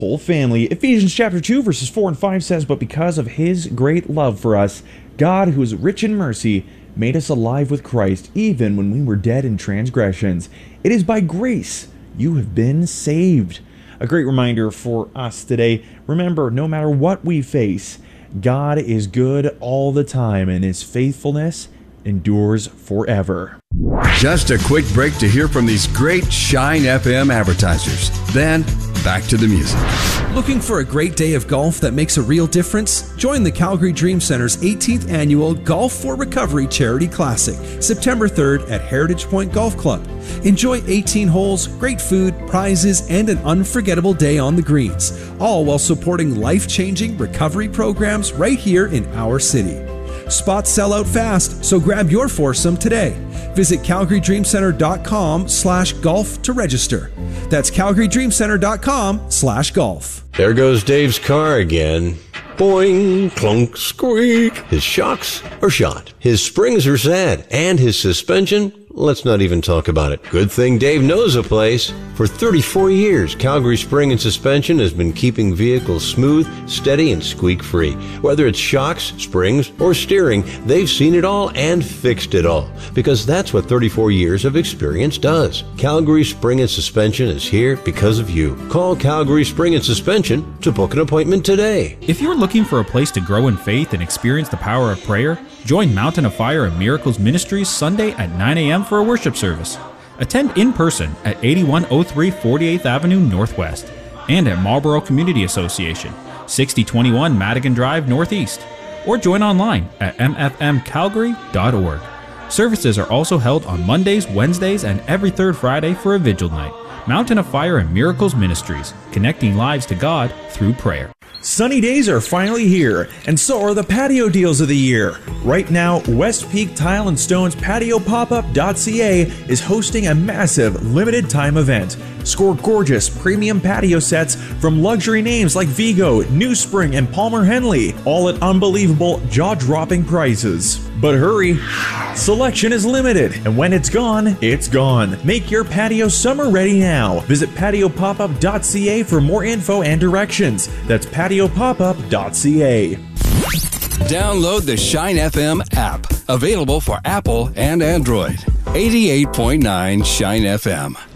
Whole family. Ephesians chapter 2 verses 4 and 5 says, "But because of his great love for us, God, who is rich in mercy, made us alive with Christ, even when we were dead in transgressions. It is by grace you have been saved." A great reminder for us today. Remember, no matter what we face, God is good all the time, and his faithfulness endures forever. Just a quick break to hear from these great Shine FM advertisers. Then, back to the music. Looking for a great day of golf that makes a real difference? Join the Calgary Dream Center's 18th annual Golf for Recovery Charity Classic, September 3rd at Heritage Point Golf Club. Enjoy 18 holes, great food, prizes, and an unforgettable day on the greens, all while supporting life-changing recovery programs right here in our city. Spots sell out fast, so grab your foursome today. Visit calgarydreamcenter.com/golf to register. That's calgarydreamcenter.com/golf. There goes Dave's car again. Boing, clunk, squeak. His shocks are shot. His springs are sad. And his suspension, let's not even talk about it. Good thing Dave knows a place. For 34 years, Calgary Spring and Suspension has been keeping vehicles smooth, steady, and squeak-free. Whether it's shocks, springs, or steering, they've seen it all and fixed it all. Because that's what 34 years of experience does. Calgary Spring and Suspension is here because of you. Call Calgary Spring and Suspension to book an appointment today. If you're looking for a place to grow in faith and experience the power of prayer, join Mountain of Fire and Miracles Ministries Sunday at 9 a.m. for a worship service. Attend in person at 8103 48th Avenue Northwest and at Marlborough Community Association, 6021 Madigan Drive Northeast, or join online at mfmcalgary.org. Services are also held on Mondays, Wednesdays, and every third Friday for a vigil night. Mountain of Fire and Miracles Ministries, connecting lives to God through prayer. Sunny days are finally here, and so are the patio deals of the year. Right now, West Peak Tile and Stone's PatioPopup.ca is hosting a massive limited time event. Score gorgeous premium patio sets from luxury names like Vigo, New Spring, and Palmer Henley, all at unbelievable, jaw-dropping prices. But hurry, selection is limited, and when it's gone, it's gone. Make your patio summer ready now. Visit PatioPopup.ca for more info and directions. That's PatioPopup.ca. Download the Shine FM app, available for Apple and Android. 88.9 Shine FM.